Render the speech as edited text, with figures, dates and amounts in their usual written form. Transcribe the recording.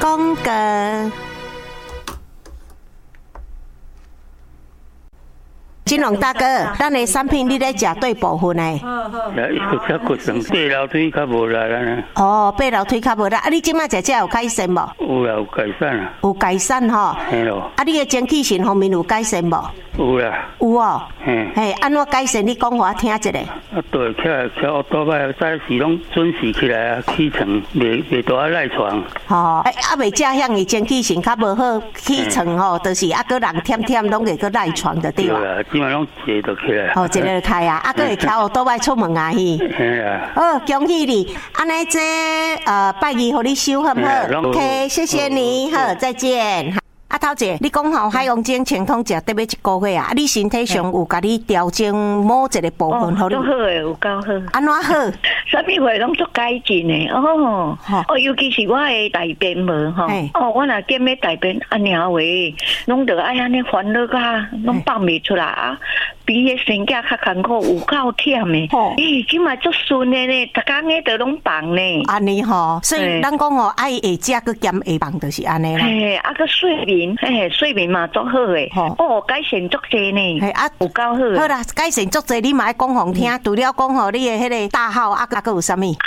广告。金龙大哥，咱的产品你咧食对部分诶？ 有较骨酸，爬楼梯较无力安尼。 哦，爬楼梯较无力，啊，你即摆食有改善无？ 有啦，有改善啦。 有改善吼。 嘿咯。 啊，你的精气神方面有改善无？ 有啦。 有哦。 嘿， 安怎改善？你讲互我听一下。 啊，对，起来奥多摆早时拢准时起来啊，起床袂多爱赖床。 吼，未正向伊精气神较无好，起床吼，就是个人忝忝拢会个赖床的对啦。基本上一个就起来。 哦，一个就开啊，个会翘奥多摆出门啊去。 嘿啦。 哦，恭喜你！安尼这拜二互你收好不好 ？OK， 谢谢你，好，再见。啊，头姐，你讲吼海王精清通食得要一个月啊？你身体上有甲你调整某一个部分， 好你？都好诶，有够好。 安怎好？ 啥物话拢做改进诶，尤其是我诶大便无吼，我若见要大便啊鸟话，拢得爱安尼烦恼甲拢放袂出来啊。比迄生囝较艰苦，有够忝诶。即卖足顺诶呢，逐工诶都拢放呢。 安尼吼，所以咱讲吼，爱会食佮兼会放，就是安尼啦。 嘿，啊个睡眠，睡眠嘛足好诶。改善足济呢。 嘿啊， 有够好。 好啦，改善足济，你嘛爱讲互听。除了讲吼，你诶迄个大号啊，佮有啥物？